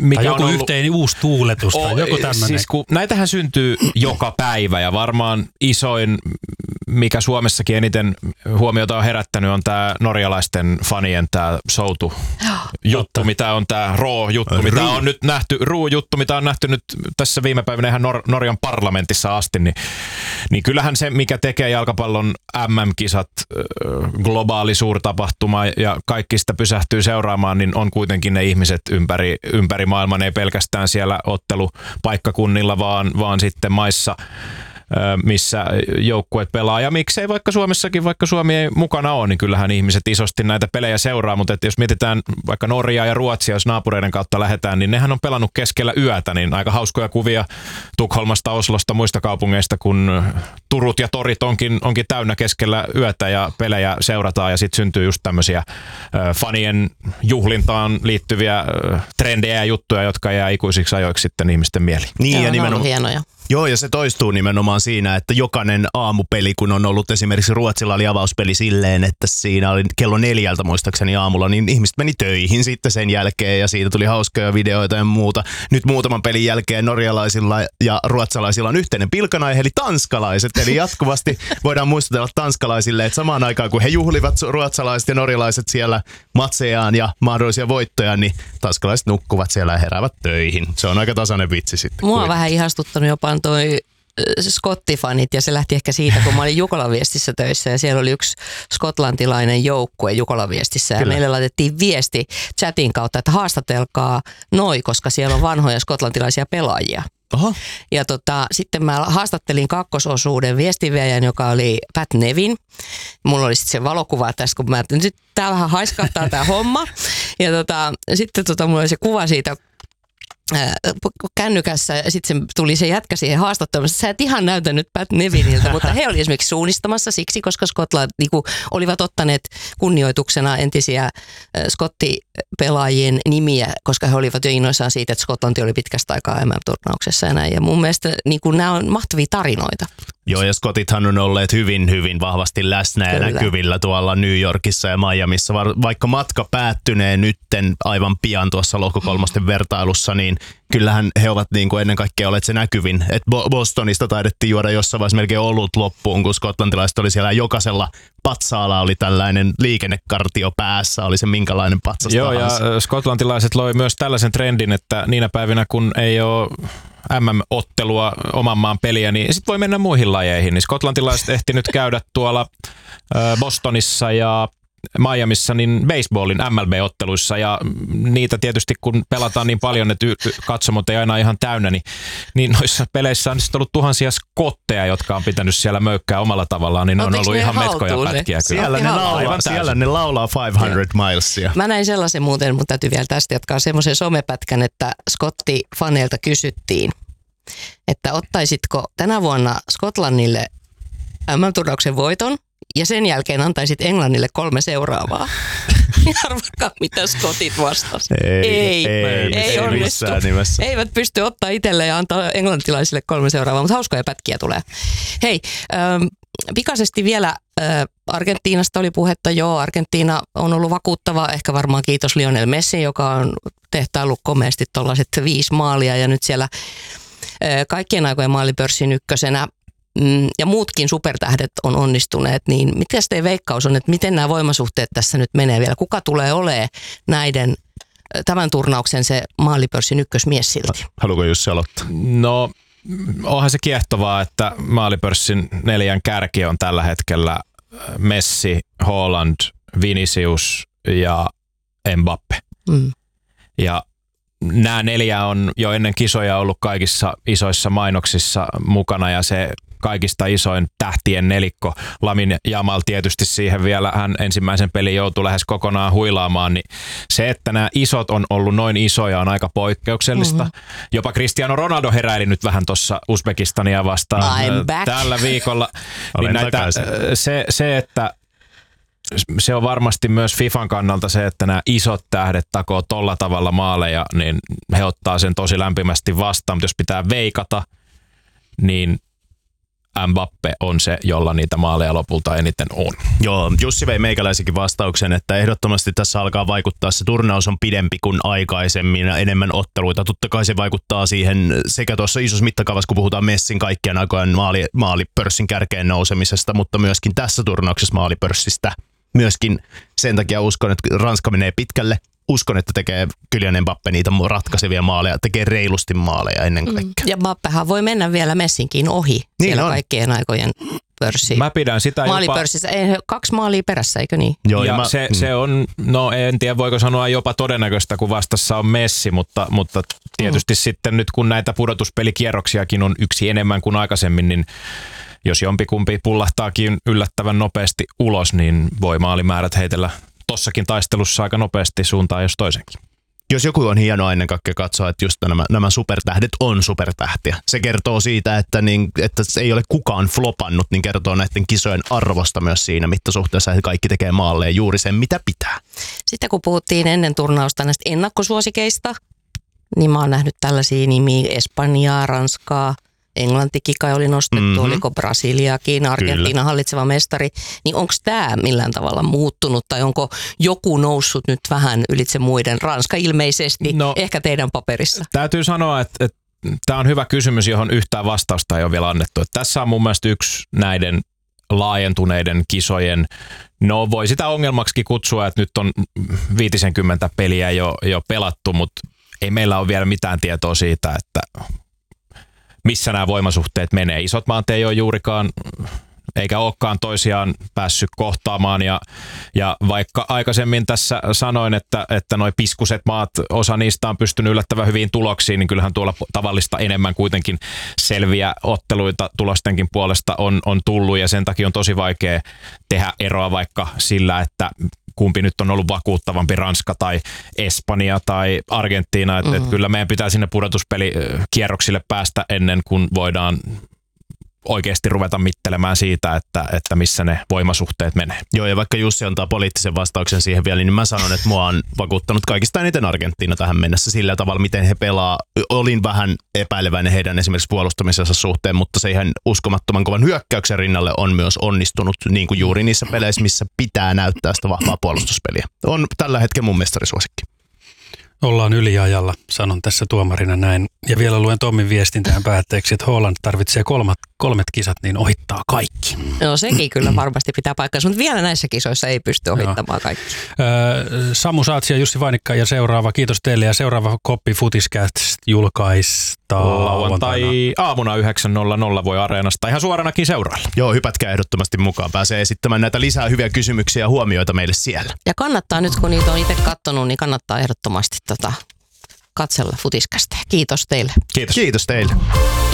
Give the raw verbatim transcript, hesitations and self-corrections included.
mikä tai joku on ollut, yhteen uusi tuuletus tai joku tämmöinen. Siis kun näitähän syntyy joka päivä ja varmaan isoin, mikä Suomessakin eniten huomiota on herättänyt, on tämä norjalaisten fanien tämä soutu juttu, mitä on tämä Raw-juttu, mitä on nyt nähty, Raw-juttu, mitä on nähty nyt tässä viime päivänä ihan Nor- Norjan parlamentissa asti, niin, niin kyllähän se, mikä tekee jalkapallon M M-kisat, globaali suurtapahtuma ja kaikki sitä pysähtyy seuraamaan, niin on kuitenkin ne ihmiset ympäri, ympäri maailman, ei pelkästään siellä ottelupaikkakunnilla, vaan, vaan sitten maissa, missä joukkueet pelaa. Ja miksei vaikka Suomessakin, vaikka Suomi ei mukana ole, niin kyllähän ihmiset isosti näitä pelejä seuraa, mutta että jos mietitään vaikka Norjaa ja Ruotsia, jos naapureiden kautta lähdetään, niin nehän on pelannut keskellä yötä, niin aika hauskoja kuvia Tukholmasta, Oslosta, muista kaupungeista, kun Turut ja torit onkin, onkin täynnä keskellä yötä ja pelejä seurataan ja sitten syntyy just tämmöisiä fanien juhlintaan liittyviä trendejä ja juttuja, jotka jää ikuisiksi ajoiksi sitten ihmisten mieliin. Niin, ja nimenomaan hienoja. Joo, ja se toistuu nimenomaan siinä, että jokainen aamupeli, kun on ollut esimerkiksi Ruotsilla oli avauspeli silleen, että siinä oli kello neljältä muistaakseni aamulla, niin ihmiset meni töihin sitten sen jälkeen ja siitä tuli hauskoja videoita ja muuta. Nyt muutaman pelin jälkeen norjalaisilla ja ruotsalaisilla on yhteinen pilkanaihe, eli tanskalaiset. Eli jatkuvasti voidaan muistutella tanskalaisille, että samaan aikaan kun he juhlivat ruotsalaiset ja norjalaiset siellä matsejaan ja mahdollisia voittoja, niin tanskalaiset nukkuvat siellä ja heräävät töihin. Se on aika tasainen vitsi sitten. Mua on vähän ihastuttanut jopa toi skottifanit, ja se lähti ehkä siitä, kun mä olin Jukolan Viestissä töissä ja siellä oli yksi skotlantilainen joukkue Jukolan Viestissä ja Kyllä. meille laitettiin viesti chatin kautta, että haastatelkaa noi, koska siellä on vanhoja skotlantilaisia pelaajia. Oho. Ja tota, sitten mä haastattelin kakkososuuden viestinviejän, joka oli Pat Nevin. Mulla oli sitten se valokuva tässä, kun mä ajattelin, nyt tää vähän haiskahtaa tää homma. Ja tota, sitten tota, mulla oli se kuva siitä kännykässä ja sitten se tuli se jätkä siihen haastatteluun. Sä et ihan näytä nyt Pat Neviniltä, mutta he oli esimerkiksi suunnistamassa siksi, koska Skotlanti niinku, olivat ottaneet kunnioituksena entisiä skottipelaajien nimiä, koska he olivat jo innoissaan siitä, että Skotlanti oli pitkästä aikaa M M-turnauksessa ja näin. Ja mun mielestä niinku, nämä on mahtavia tarinoita. Joo, ja skotithan on olleet hyvin, hyvin vahvasti läsnä ja näkyvillä tuolla New Yorkissa ja Miamissa. Vaikka matka päättyneen nytten aivan pian tuossa lohkokolmosten vertailussa, niin kyllähän he ovat niin kuin ennen kaikkea olleet se näkyvin. Et Bostonista taidettiin juoda jossain vaiheessa melkein olut loppuun, kun skotlantilaiset oli siellä. Jokaisella patsaalla oli tällainen liikennekartio päässä, oli se minkälainen patsas Joo, tahansa. ja skotlantilaiset loi myös tällaisen trendin, että niinä päivinä kun ei ole M M-ottelua oman maan peliä, niin sitten voi mennä muihin lajeihin. Niin skotlantilaiset ehti nyt käydä tuolla Bostonissa ja Miamissa niin baseballin M L B-otteluissa ja niitä tietysti kun pelataan niin paljon, että katsomot ei aina ihan täynnä, niin, niin noissa peleissä on sitten ollut tuhansia skotteja, jotka on pitänyt siellä möykkää omalla tavallaan, niin ne on ollut ihan metkoja pätkiä. Siellä ne, laulaa, siellä ne laulaa viisisataa milesia. Mä näin sellaisen muuten, mutta täytyy vielä tästä jatkaa semmoisen somepätkän, että Skotti-faneilta kysyttiin, että ottaisitko tänä vuonna Skotlannille M M-turnauksen voiton, ja sen jälkeen antaisit Englannille kolme seuraavaa. Arvakaa, mitä skotit vastasivat. Ei, ei, ei, ei onnistu. Eivät pysty ottaa itselleen ja antaa englantilaisille kolme seuraavaa, mutta hauskoja pätkiä tulee. Hei, ähm, pikaisesti vielä äh, Argentiinasta oli puhetta. Joo, Argentiina on ollut vakuuttava, ehkä varmaan kiitos Lionel Messi, joka on tehtaillut komeasti tuollaiset viisi maalia ja nyt siellä äh, kaikkien aikojen maalipörssin ykkösenä. Ja muutkin supertähdet on onnistuneet, niin mikä teidän veikkaus on, että miten nämä voimasuhteet tässä nyt menee vielä? Kuka tulee olemaan näiden, tämän turnauksen se maalipörssin ykkösmies silti? Haluatko Jussi aloittaa? No, onhan se kiehtovaa, että maalipörssin neljän kärki on tällä hetkellä Messi, Haaland, Vinicius ja Mbappe. Mm. Ja nämä neljä on jo ennen kisoja ollut kaikissa isoissa mainoksissa mukana ja se kaikista isoin tähtien nelikko. Lamin Jamal tietysti siihen vielä, hän ensimmäisen pelin joutui lähes kokonaan huilaamaan, niin se, että nämä isot on ollut noin isoja on aika poikkeuksellista. Mm-hmm. Jopa Cristiano Ronaldo heräili nyt vähän tuossa Uzbekistania vastaan tällä viikolla. Niin näitä, se, se, että se on varmasti myös FIFAn kannalta se, että nämä isot tähdet takoo tolla tavalla maaleja, niin he ottaa sen tosi lämpimästi vastaan, mutta jos pitää veikata, niin Mbappe on se, jolla niitä maaleja lopulta eniten on. Joo, Jussi vei meikäläisikin vastauksen, että ehdottomasti tässä alkaa vaikuttaa. Se turnaus on pidempi kuin aikaisemmin ja enemmän otteluita. Totta kai se vaikuttaa siihen sekä tuossa isossa mittakaavassa, kun puhutaan Messin kaikkien aikojen maali, maalipörssin kärkeen nousemisesta, mutta myöskin tässä turnauksessa maalipörssistä. Myöskin sen takia uskon, että Ranska menee pitkälle. Uskon, että tekee Kylian Mbappe niitä ratkaisevia maaleja, tekee reilusti maaleja ennen kaikkea. Mm. Ja Mbappehan voi mennä vielä Messinkin ohi niin siellä on. Kaikkien aikojen pörssiin. Mä pidän sitä maalipörssissä. jopa... Ei, kaksi maalia perässä, eikö niin? Joo, ja mä... se, se on, no en tiedä voiko sanoa jopa todennäköistä, kun vastassa on Messi, mutta, mutta tietysti mm. sitten nyt kun näitä pudotuspelikierroksiakin on yksi enemmän kuin aikaisemmin, niin jos jompikumpi pullahtaakin yllättävän nopeasti ulos, niin voi maalimäärät heitellä tossakin taistelussa aika nopeasti suuntaan jos toisenkin. Jos joku on hienoa ennen kaikkea katsoa, että just nämä, nämä supertähdet on supertähtiä. Se kertoo siitä, että, niin, että ei ole kukaan flopannut, niin kertoo näiden kisojen arvosta myös siinä mittasuhteessa, että kaikki tekee maalleen juuri sen, mitä pitää. Sitten kun puhuttiin ennen turnausta näistä ennakkosuosikeista, niin mä oon nähnyt tällaisia nimiä: Espanjaa, Ranskaa, Englantikin kai oli nostettu, mm-hmm. oliko Brasiliakin, Argentiina Kyllä. hallitseva mestari. Niin onko tämä millään tavalla muuttunut tai onko joku noussut nyt vähän ylitse muiden? Ranska ilmeisesti, no, ehkä teidän paperissa. Täytyy sanoa, että, että tämä on hyvä kysymys, johon yhtään vastausta ei ole vielä annettu. Että tässä on mun mielestä yksi näiden laajentuneiden kisojen, no voi sitä ongelmaksikin kutsua, että nyt on viitisenkymmentä peliä jo, jo pelattu, mutta ei meillä ole vielä mitään tietoa siitä, että missä nämä voimasuhteet menee. Isot maat ei ole juurikaan, eikä olekaan toisiaan päässyt kohtaamaan. Ja, ja vaikka aikaisemmin tässä sanoin, että, että noi piskuset maat, osa niistä on pystynyt yllättävän hyviin tuloksiin, niin kyllähän tuolla tavallista enemmän kuitenkin selviä otteluita tulostenkin puolesta on, on tullut. Ja sen takia on tosi vaikea tehdä eroa vaikka sillä, että kumpi nyt on ollut vakuuttavampi, Ranska tai Espanja tai Argentiina. Että mm-hmm. et kyllä meidän pitää sinne pudotuspelikierroksille päästä ennen kuin voidaan oikeasti ruveta mittelemään siitä, että, että missä ne voimasuhteet menee. Joo, ja vaikka Jussi antaa poliittisen vastauksen siihen vielä, niin mä sanon, että mua on vakuuttanut kaikista eniten Argentiina tähän mennessä sillä tavalla, miten he pelaa. Olin vähän epäileväinen heidän esimerkiksi puolustamisensa suhteen, mutta se ihan uskomattoman kovan hyökkäyksen rinnalle on myös onnistunut, niin kuin juuri niissä peleissä, missä pitää näyttää sitä vahvaa puolustuspeliä. On tällä hetkellä mun mestarisuosikki. Ollaan yliajalla, sanon tässä tuomarina näin. Ja vielä luen Tommin viestin tähän päätteeksi, että Holland tarvitsee kolmat, kolmet kisat, niin ohittaa kaikki. No sekin kyllä varmasti pitää paikkansa, mutta vielä näissä kisoissa ei pysty ohittamaan kaikki. Öö, Samu Saatsi ja Jussi Vainikka ja seuraava, kiitos teille. Ja seuraava Koppi Futiscast julkaistaan lauantai aamuna yhdeksän nolla nolla voi Areenasta ihan suoranakin seurailla. Joo, hypätkää ehdottomasti mukaan. Pääsee esittämään näitä lisää hyviä kysymyksiä ja huomioita meille siellä. Ja kannattaa nyt, kun niitä on itse katsonut, niin kannattaa ehdottomasti tota, katsella Futiscastia. Kiitos teille. Kiitos. Kiitos teille.